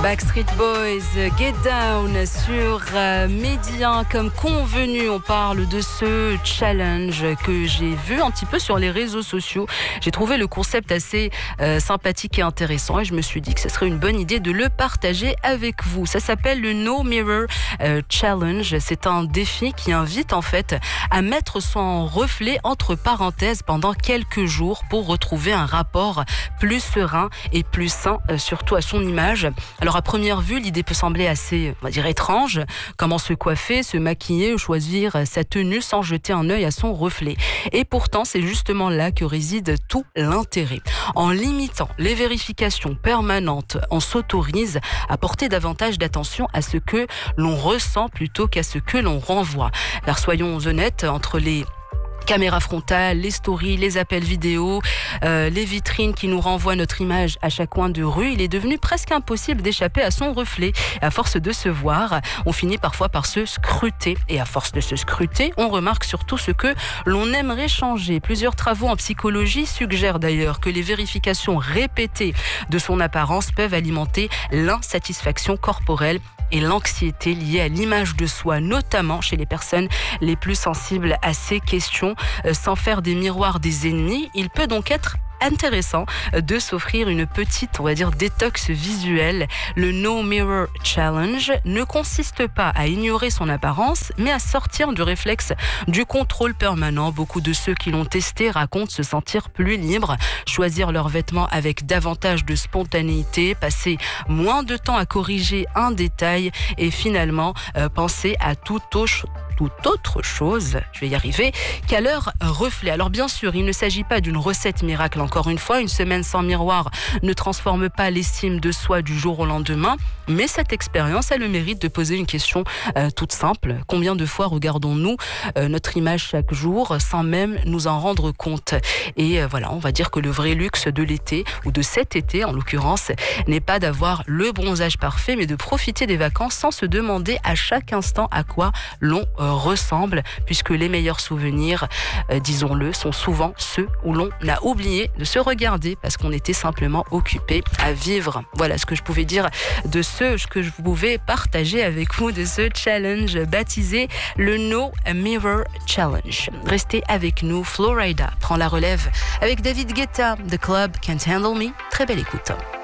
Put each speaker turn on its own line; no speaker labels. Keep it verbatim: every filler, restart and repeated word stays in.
Backstreet Boys, Get Down sur euh, Média. Comme convenu, on parle de ce challenge que j'ai vu un petit peu sur les réseaux sociaux. J'ai trouvé le concept assez euh, sympathique et intéressant et je me suis dit que ce serait une bonne idée de le partager avec vous. Ça s'appelle le No Mirror euh, Challenge. C'est un défi qui invite en fait à mettre son reflet entre parenthèses pendant quelques jours pour retrouver un rapport plus serein et plus sain, euh, surtout à son image. Alors à première vue, l'idée peut sembler assez, on va dire, étrange. Comment se coiffer, se maquiller ou choisir sa tenue sans jeter un œil à son reflet. Et pourtant, c'est justement là que réside tout l'intérêt. En limitant les vérifications permanentes, on s'autorise à porter davantage d'attention à ce que l'on ressent plutôt qu'à ce que l'on renvoie. Alors soyons honnêtes, entre les caméras frontales, les stories, les appels vidéo, euh, les vitrines qui nous renvoient notre image à chaque coin de rue, il est devenu presque impossible d'échapper à son reflet. À force de se voir, on finit parfois par se scruter. Et à force de se scruter, on remarque surtout ce que l'on aimerait changer. Plusieurs travaux en psychologie suggèrent d'ailleurs que les vérifications répétées de son apparence peuvent alimenter l'insatisfaction corporelle et l'anxiété liée à l'image de soi, notamment chez les personnes les plus sensibles à ces questions. Euh, sans faire des miroirs des ennemis, il peut donc être intéressant de s'offrir une petite, on va dire, détox visuelle. Le No Mirror Challenge ne consiste pas à ignorer son apparence, mais à sortir du réflexe du contrôle permanent. Beaucoup de ceux qui l'ont testé racontent se sentir plus libres, choisir leurs vêtements avec davantage de spontanéité, passer moins de temps à corriger un détail et finalement euh, penser à tout autre toute autre chose, je vais y arriver, qu'à leur reflet. Alors bien sûr, il ne s'agit pas d'une recette miracle. Encore une fois, une semaine sans miroir ne transforme pas l'estime de soi du jour au lendemain, mais cette expérience a le mérite de poser une question euh, toute simple. Combien de fois regardons-nous euh, notre image chaque jour sans même nous en rendre compte? Et euh, voilà, on va dire que le vrai luxe de l'été, ou de cet été en l'occurrence, n'est pas d'avoir le bronzage parfait, mais de profiter des vacances sans se demander à chaque instant à quoi l'on euh, ressemble, puisque les meilleurs souvenirs, euh, disons-le, sont souvent ceux où l'on a oublié de se regarder parce qu'on était simplement occupé à vivre. Voilà ce que je pouvais dire de ce que je pouvais partager avec vous de ce challenge baptisé le No Mirror Challenge. Restez avec nous, Flo Rida prend la relève avec David Guetta, The Club Can't Handle Me. Très belle écoute.